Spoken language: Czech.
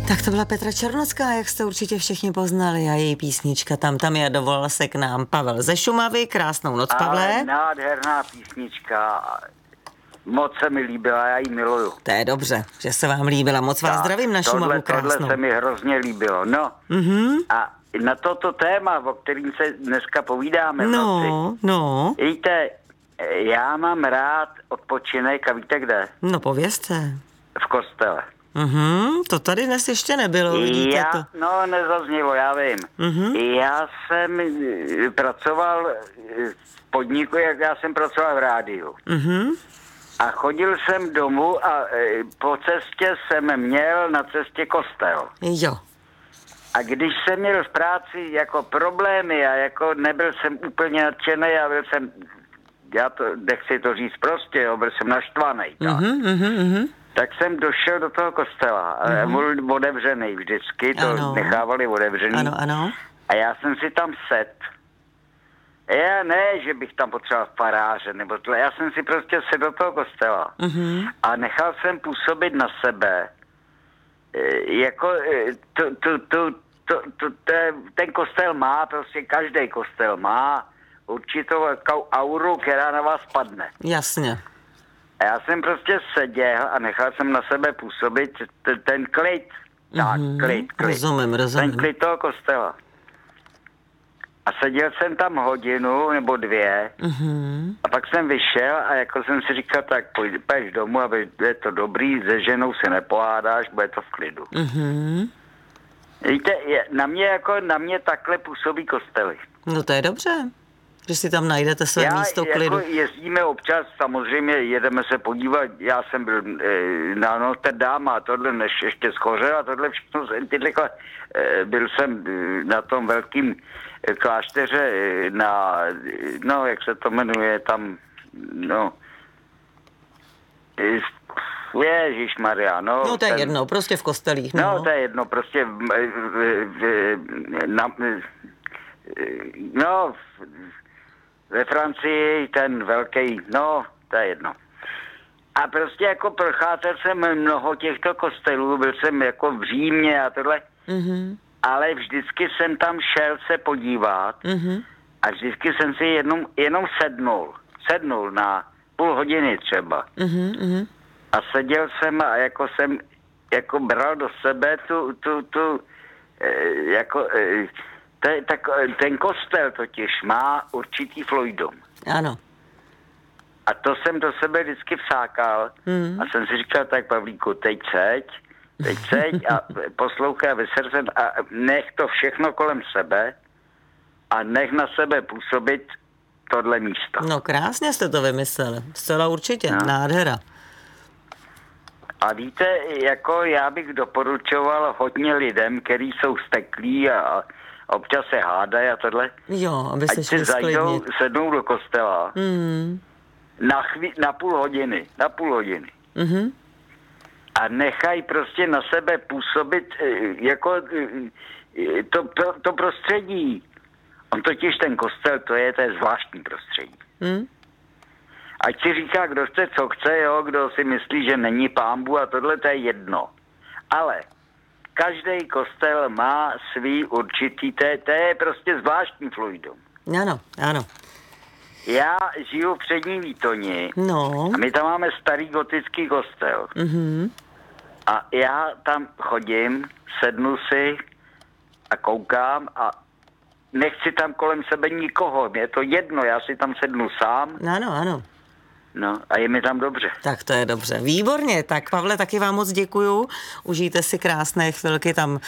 Tak to byla Petra Černocká, jak jste určitě všichni poznali, a její písnička Tam je, dovolal se k nám Pavel ze Šumavy. Krásnou noc, Pavle. Ale nádherná písnička. Moc se mi líbila, já ji miluju. To je dobře, že se vám líbila. Moc vás zdravím na Šumavu krásnou. Tohle se mi hrozně líbilo. No. A na toto téma, o kterým se dneska povídáme v noci. No. Víte, já mám rád odpočinek a víte kde? No povězte. V kostele. To tady dnes ještě nebylo, vidíte to. No, nezaznělo, já vím. Já jsem pracoval v podniku, jak já jsem pracoval v rádiu. A chodil jsem domů a po cestě jsem měl na cestě kostel. Jo. A když jsem měl v práci jako problémy a jako nebyl jsem úplně nadšený a byl jsem, já to nechci to říct prostě, byl jsem naštvaný. Tak jsem došel do toho kostela. Byl otevřený vždycky, to nechávali otevřený. Ano. A já jsem si tam sedl. Já ne, že bych tam potřeboval faráře, nebo tohle. Já jsem si prostě sedl do toho kostela. A nechal jsem působit na sebe. Jako ten kostel má, prostě každý kostel má určitou auru, která na vás padne. Jasně. A já jsem prostě seděl a nechal jsem na sebe působit ten klid. Tak, klid. Rozumím. Ten klid toho kostela. A seděl jsem tam hodinu nebo 2. A pak jsem vyšel a jako jsem si říkal, tak půjdeš domů, aby je to dobrý, se ženou si nepohádáš, bude to v klidu. Víte, na mě takhle působí kostely. No to je dobře, že si tam najdete své místo klidu. Jako jezdíme občas, samozřejmě jedeme se podívat, já jsem byl na Notre Dame a tohle, než ještě schořel a tohle všechno, byl jsem na tom velkým klášteře jak se to jmenuje, tam, Ježišmarja, No to je jedno, prostě v kostelích. No to je jedno, prostě ve Francii ten velký, to je jedno. A prostě jako procházel jsem mnoho těchto kostelů, byl jsem jako v Římě a tohle, ale vždycky jsem tam šel se podívat a vždycky jsem si jenom sednul na půl hodiny třeba. A seděl jsem a jako jsem bral do sebe ten kostel totiž má určitý fluidum. Ano. A to jsem do sebe vždycky vsákal a jsem si říkal, tak Pavlíku, teď seď a poslouchej a vyser a nech to všechno kolem sebe a nech na sebe působit tohle místo. No krásně jste to vymysleli, zcela určitě, nádhera. A víte, jako já bych doporučoval hodně lidem, kteří jsou vzteklí a občas se hádají a tohle. Jo, aby se šli sklidnit. Sednou do kostela na půl hodiny. A nechají prostě na sebe působit jako to prostředí. On totiž ten kostel, to je zvláštní prostředí. Ať si říká, kdo chce, co chce, kdo si myslí, že není pánbůh a tohle, to je jedno. Ale každý kostel má svý určitý, to je prostě zvláštní fluidum. Ano. Já žiju v Přední Výtoni a my tam máme starý gotický kostel. A já tam chodím, sednu si a koukám a nechci tam kolem sebe nikoho. Je to jedno, já si tam sednu sám. Ano. No a je mi tam dobře. Tak to je dobře. Výborně. Tak Pavle, taky vám moc děkuju. Užijte si krásné chvilky tam